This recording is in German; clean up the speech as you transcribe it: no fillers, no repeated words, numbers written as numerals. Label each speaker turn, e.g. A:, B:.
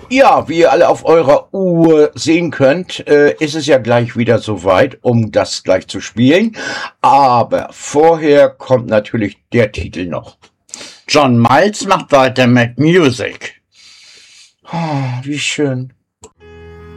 A: Ja, wie ihr alle auf eurer Uhr sehen könnt, ist es ja gleich wieder soweit, um das gleich zu spielen. Aber vorher kommt natürlich der Titel noch.
B: John Miles macht weiter mit Music.
A: Oh, wie schön.